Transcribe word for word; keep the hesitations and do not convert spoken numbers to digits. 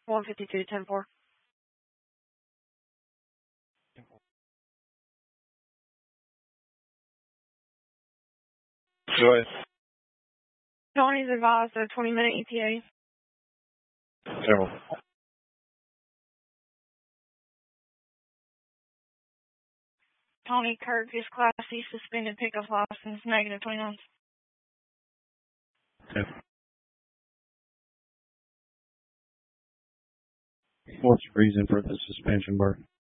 one fifty-two, ten four. Go ahead. Tony's advised a twenty minute E T A. Several. Tony Kirk is Class C suspended pickup license, negative twenty-nine. Okay. What's the reason for the suspension, Bert?